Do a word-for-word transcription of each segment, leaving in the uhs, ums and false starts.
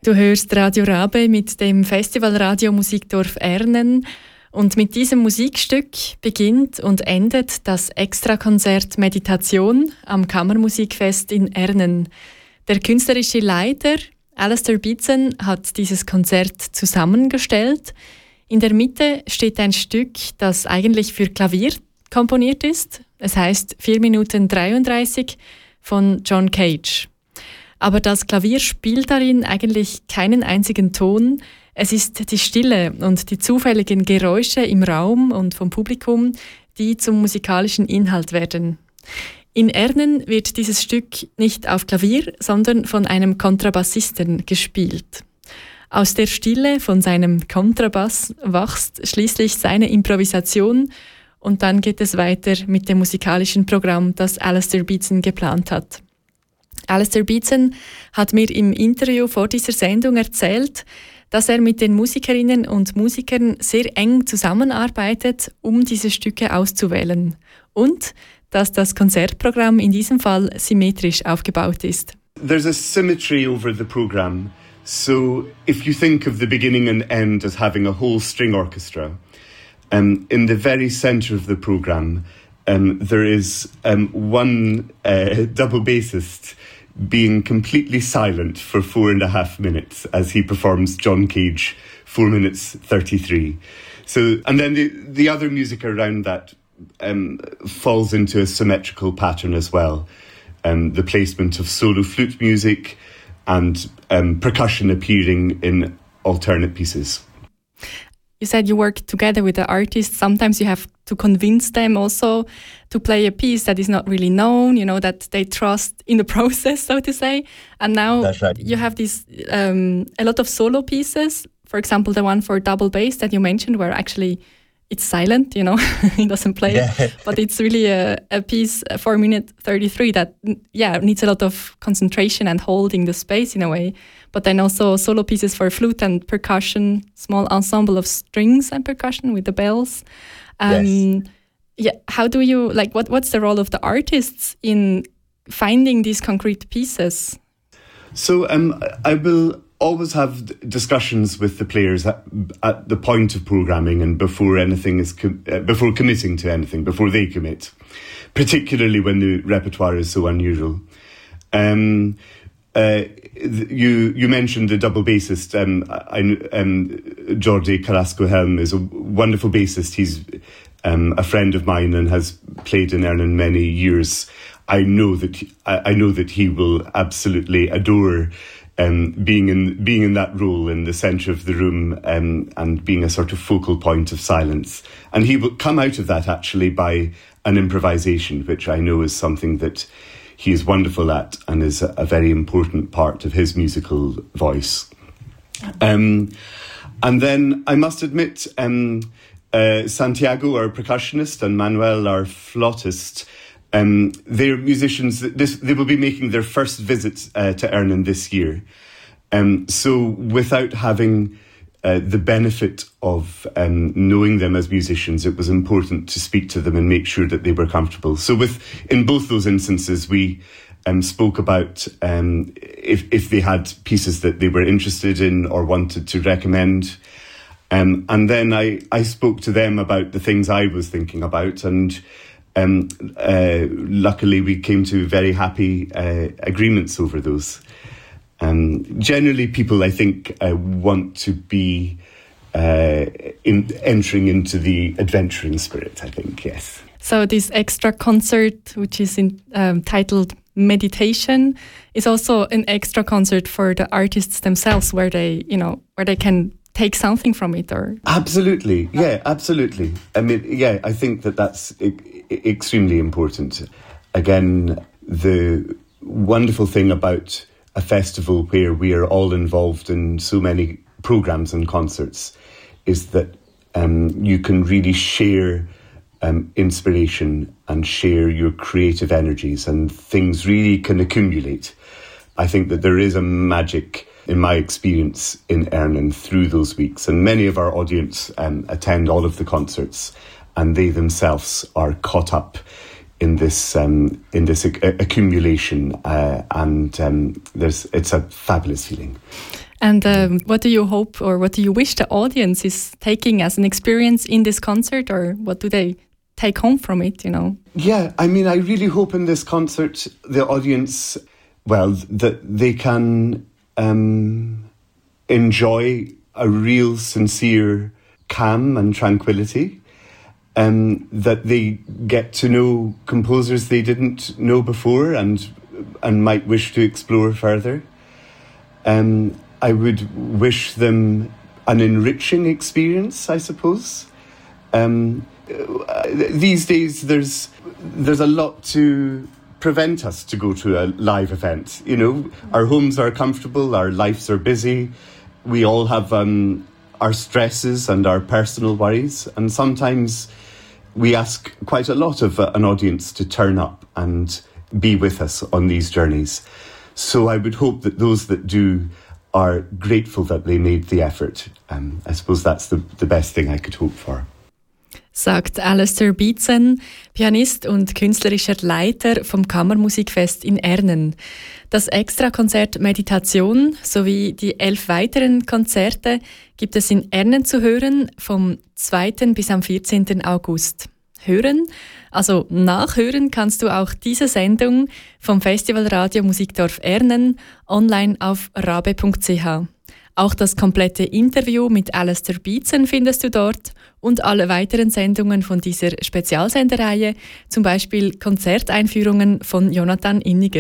Du hörst Radio Rabe mit dem Festival Radio Musikdorf Ernen. Und mit diesem Musikstück beginnt und endet das Extrakonzert Meditation am Kammermusikfest in Ernen. Der künstlerische Leiter Alastair Beatson hat dieses Konzert zusammengestellt. In der Mitte steht ein Stück, das eigentlich für Klavier komponiert ist. Es heißt vier Minuten dreiunddreißig von John Cage. Aber das Klavier spielt darin eigentlich keinen einzigen Ton. Es ist die Stille und die zufälligen Geräusche im Raum und vom Publikum, die zum musikalischen Inhalt werden. In Ernen wird dieses Stück nicht auf Klavier, sondern von einem Kontrabassisten gespielt. Aus der Stille von seinem Kontrabass wächst schließlich seine Improvisation und dann geht es weiter mit dem musikalischen Programm, das Alastair Beatson geplant hat. Alastair Beatson hat mir im Interview vor dieser Sendung erzählt, dass er mit den Musikerinnen und Musikern sehr eng zusammenarbeitet, um diese Stücke auszuwählen. Und dass das Konzertprogramm in diesem Fall symmetrisch aufgebaut ist. There's a symmetry over the program. So if you think of the beginning and end as having a whole string orchestra, um, in the very centre of the program, um, there is um, one uh, double bassist being completely silent for four and a half minutes as he performs John Cage, four minutes thirty-three. So, and then the, the other music around that um, falls into a symmetrical pattern as well. Um, the placement of solo flute music and um, percussion appearing in alternate pieces. You said you work together with the artists. Sometimes you have to convince them also to play a piece that is not really known, you know, that they trust in the process, so to say. And now That's right. You have this um, a lot of solo pieces. For example, the one for double bass that you mentioned, where actually it's silent, you know, it doesn't play. Yeah. But it's really a, a piece, four minute thirty-three, that, yeah, needs a lot of concentration and holding the space in a way. But then also solo pieces for flute and percussion, small ensemble of strings and percussion with the bells. Um, yes. Yeah, how do you, like, what, what's the role of the artists in finding these concrete pieces? So um, I will always have discussions with the players at, at the point of programming and before anything is com- uh, before committing to anything, before they commit, particularly when the repertoire is so unusual. Um, uh, you you mentioned the double bassist. Um, I, um, Jordi Carrasco-Helm is a wonderful bassist. He's um, a friend of mine and has played in Ernen many years. I know that he, I, I know that he will absolutely adore Um, being in being in that role in the centre of the room um, and being a sort of focal point of silence. And he will come out of that actually by an improvisation, which I know is something that he is wonderful at and is a, a very important part of his musical voice. Um, and then I must admit, um, uh, Santiago, our percussionist, and Manuel, our flautist, Um, they're musicians. This, they will be making their first visit uh, to Ernen this year. Um, so without having uh, the benefit of um, knowing them as musicians, it was important to speak to them and make sure that they were comfortable. So with in both those instances, we um, spoke about um, if, if they had pieces that they were interested in or wanted to recommend. Um, and then I, I spoke to them about the things I was thinking about, and Um, uh, luckily, we came to very happy uh, agreements over those. Um, generally, people, I think, uh, want to be uh, in, entering into the adventuring spirit, I think, yes. So this extra concert, which is in, um, titled Meditation, is also an extra concert for the artists themselves, where they, you know, where they can take something from it, or absolutely, yeah, absolutely. I mean, yeah, I think that that's e- extremely important. Again, the wonderful thing about a festival where we are all involved in so many programs and concerts is that um, you can really share um, inspiration and share your creative energies, and things really can accumulate. I think that there is a magic, in my experience, in Ernen through those weeks. And many of our audience um, attend all of the concerts, and they themselves are caught up in this um, in this ac- accumulation, uh, and um, there's it's a fabulous feeling. And um, what do you hope, or what do you wish the audience is taking as an experience in this concert, or what do they take home from it? You know. Yeah, I mean, I really hope in this concert the audience, well, that they can um, enjoy a real, sincere calm and tranquility. Um, that they get to know composers they didn't know before and and might wish to explore further. Um, I would wish them an enriching experience, I suppose. Um, these days, there's there's a lot to prevent us to go to a live event. You know, our homes are comfortable, our lives are busy. We all have um, our stresses and our personal worries, and sometimes we ask quite a lot of uh, an audience to turn up and be with us on these journeys. So I would hope that those that do are grateful that they made the effort. Um, I suppose that's the, the best thing I could hope for. Sagt Alastair Beetson, Pianist und künstlerischer Leiter vom Kammermusikfest in Ernen. Das Extrakonzert Meditation sowie die elf weiteren Konzerte gibt es in Ernen zu hören vom zweiten bis am vierzehnten August. Hören, also nachhören kannst du auch diese Sendung vom Festival Radio Musikdorf Ernen online auf rabe punkt c h. Auch das komplette Interview mit Alastair Beetson findest du dort und alle weiteren Sendungen von dieser Spezialsendereihe, zum Beispiel Konzerteinführungen von Jonathan Inniger.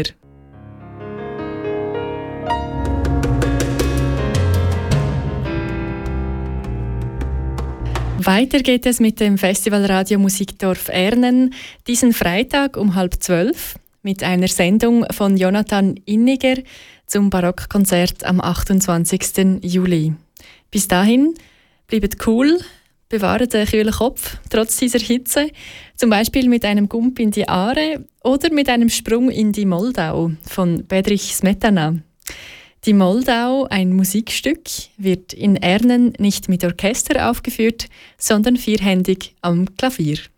Weiter geht es mit dem Festival Radio Musikdorf Ernen diesen Freitag um halb zwölf mit einer Sendung von Jonathan Inniger zum Barockkonzert am achtundzwanzigsten Juli. Bis dahin, bleibt cool, bewahrt den kühlen Kopf trotz dieser Hitze, zum Beispiel mit einem Gump in die Aare oder mit einem Sprung in die Moldau von Bedřich Smetana. Die Moldau, ein Musikstück, wird in Ernen nicht mit Orchester aufgeführt, sondern vierhändig am Klavier.